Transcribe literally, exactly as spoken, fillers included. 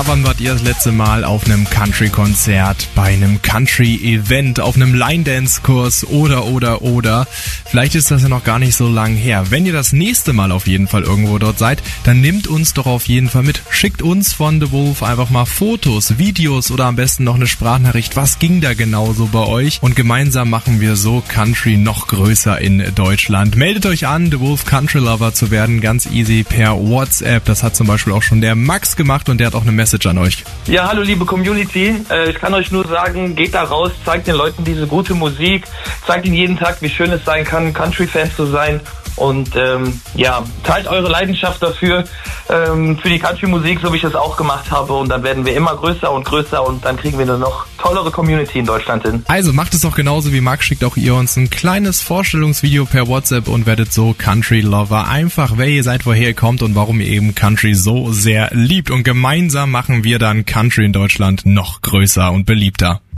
Wann wart ihr das letzte Mal auf einem Country-Konzert, bei einem Country-Event, auf einem Line-Dance-Kurs oder, oder, oder? Vielleicht ist das ja noch gar nicht so lang her. Wenn ihr das nächste Mal auf jeden Fall irgendwo dort seid, dann nehmt uns doch auf jeden Fall mit. Schickt uns von The Wolf einfach mal Fotos, Videos oder am besten noch eine Sprachnachricht. Was ging da genau so bei euch? Und gemeinsam machen wir so Country noch größer in Deutschland. Meldet euch an, The Wolf Country Lover zu werden, ganz easy per WhatsApp. Das hat zum Beispiel auch schon der Max gemacht und der hat auch eine Message an euch. Ja, hallo liebe Community. Ich kann euch nur sagen, geht da raus, zeigt den Leuten diese gute Musik, zeigt ihnen jeden Tag, wie schön es sein kann, Country-Fans zu sein. Und ähm, ja, teilt eure Leidenschaft dafür, ähm, für die Country-Musik, so wie ich es auch gemacht habe. Und dann werden wir immer größer und größer und dann kriegen wir eine noch tollere Community in Deutschland hin. Also macht es doch genauso wie Max, schickt auch ihr uns ein kleines Vorstellungsvideo per WhatsApp und werdet so Country-Lover. Einfach, wer ihr seid, woher ihr kommt und warum ihr eben Country so sehr liebt. Und gemeinsam machen wir dann Country in Deutschland noch größer und beliebter.